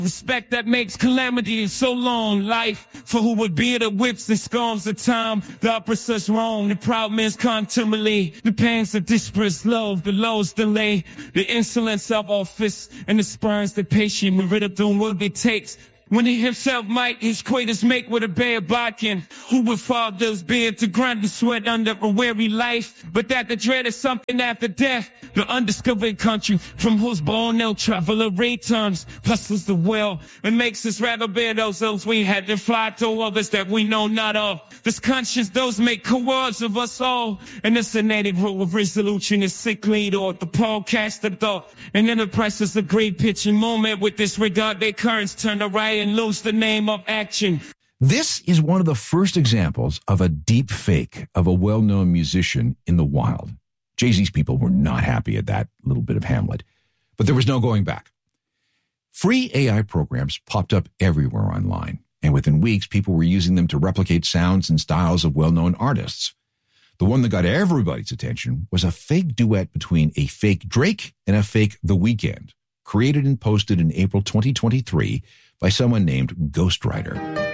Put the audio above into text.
Respect that makes calamity so long. Life for who would bear the whips and scorns of time. The oppressors wrong, the proud man's contumely. The pains of disparate love, the lows delay. The insolence of office and the spurns that patient and rid of them what it takes. When he himself might his quaitors make with a bare bodkin, who would fathers bear to grind and sweat under a weary life, but that the dread is something after death, the undiscovered country from whose born no traveler returns, hustles the well, and makes us rather bear those ills we had to fly to others that we know not of. This conscience those make cowards of us all, and this innate rule of resolution is sickly or the podcast of thought, and enterprises a great pitching moment with this regard their currents turn to right and lose the name of action. This is one of the first examples of a deep fake of a well-known musician in the wild. Jay-Z's people were not happy at that little bit of Hamlet, but there was no going back. Free AI programs popped up everywhere online, and within weeks, people were using them to replicate sounds and styles of well-known artists. The one that got everybody's attention was a fake duet between a fake Drake and a fake The Weeknd, created and posted in April 2023 by someone named Ghostwriter.